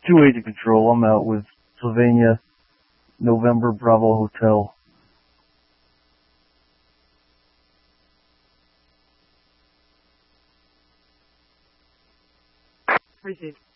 Two Agent Control, I'm out with Sylvania, November Bravo Hotel. Received.